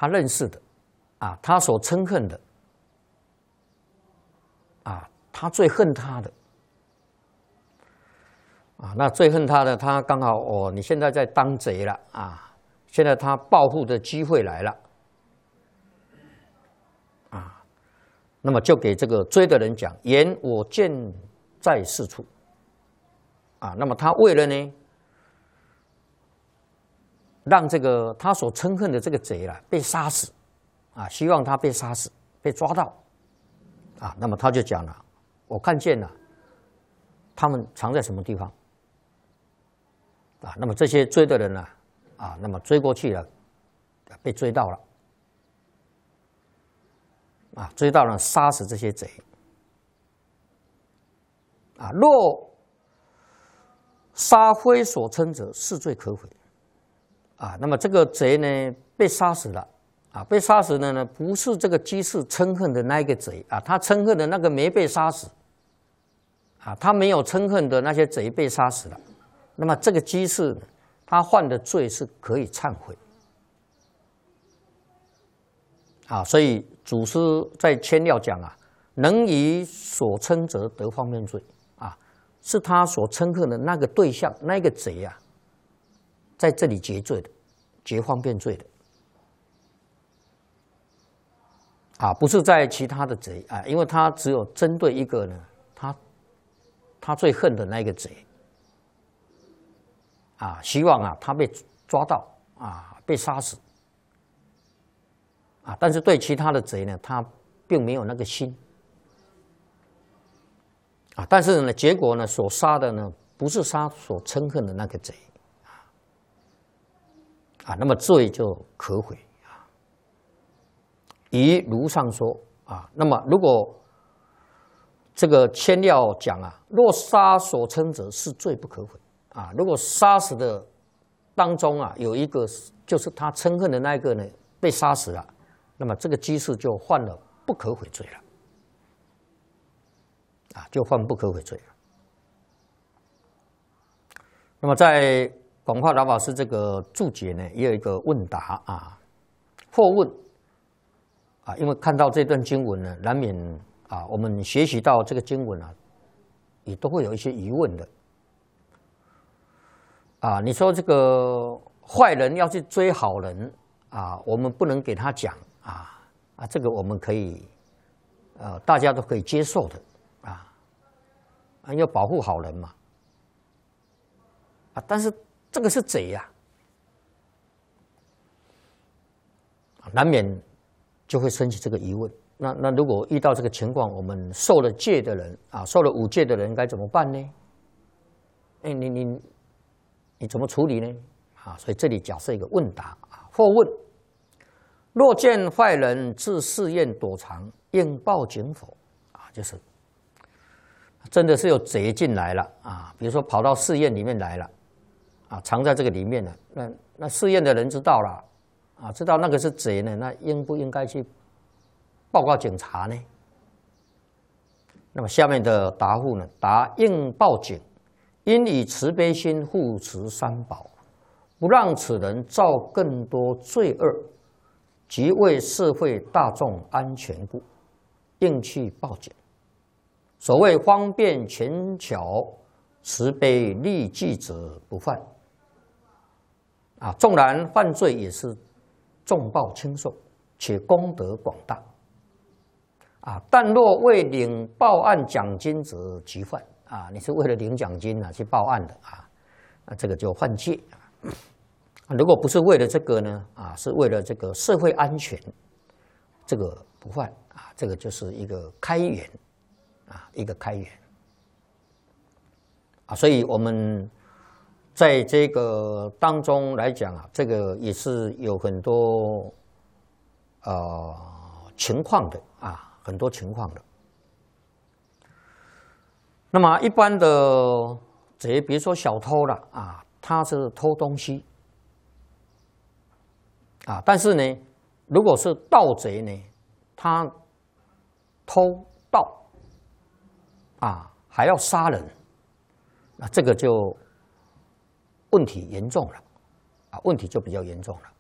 他认识的，啊，他所憎恨的，啊，他最恨他的，啊，那最恨他的，他刚好哦，你现在在当贼了啊，现在他报复的机会来了，啊，那么就给这个追的人讲：言我见在四处，啊，那么他为了呢，让这个他所憎恨的这个贼啦被杀死，啊，希望他被杀死，被抓到，啊，那么他就讲了，我看见了，他们藏在什么地方，啊，那么这些追的人呢，啊，那么追过去了，被追到了，啊，追到了，杀死这些贼，啊，若杀非所称者，是罪可悔。啊，那么这个贼呢被杀死了，啊，被杀死的呢不是这个鸡翅憎恨的那一个贼啊，他憎恨的那个没被杀死，啊，他没有憎恨的那些贼被杀死了，那么这个鸡翅他犯的罪是可以忏悔，啊，所以祖师在签要讲啊，能以所称者得方便罪，啊，是他所憎恨的那个对象那个贼啊。在这里结罪的，结方便罪的，啊，不是在其他的贼啊，因为他只有针对一个呢，他最恨的那个贼，啊，希望啊他被抓到啊，被杀死，啊，但是对其他的贼呢，他并没有那个心，啊，但是呢，结果呢，所杀的呢，不是杀所憎恨的那个贼。啊，那么罪就可悔啊。以如上说啊，那么如果这个签要讲啊，若杀所称者，是罪不可悔啊。如果杀死的当中啊，有一个就是他憎恨的那一个呢被杀死了，那么这个鸡翅就犯了不可悔罪了，啊，就犯不可悔罪了。那么在广化老法师这个注解呢，也有一个问答啊，或问啊，因为看到这段经文呢，难免啊，我们学习到这个经文啊，也都会有一些疑问的啊。你说这个坏人要去追好人啊，我们不能给他讲啊，这个我们可以大家都可以接受的啊，要保护好人嘛啊，但是这个是贼呀，难免就会升起这个疑问。那如果遇到这个情况，我们受了戒的人啊，受了五戒的人该怎么办呢？哎，你怎么处理呢？啊，所以这里假设一个问答啊，或问：若见坏人自寺院躲藏，应报警否？啊，就是真的是有贼进来了啊，比如说跑到寺院里面来了。啊，藏在这个里面的，那寺院的人知道了，啊，知道那个是贼呢，那应不应该去报告警察呢？那么下面的答复呢，答应报警，应以慈悲心护持三宝，不让此人造更多罪恶，即为社会大众安全故，应去报警。所谓方便权巧，慈悲利己者不犯。啊，纵然犯罪也是重报轻受，且功德广大。啊，但若为领报案奖金者即犯。啊，你是为了领奖金去报案的啊，那这个就犯戒啊。如果不是为了这个呢，啊，是为了这个社会安全，这个不犯啊，这个就是一个开源啊，一个开源啊，所以我们。在这个当中来讲啊，这个也是有很多情况的啊，很多情况的。那么一般的贼，比如说小偷了啊，他是偷东西啊，但是呢，如果是盗贼呢，他偷盗啊，还要杀人，那这个就问题严重了，啊，问题就比较严重了。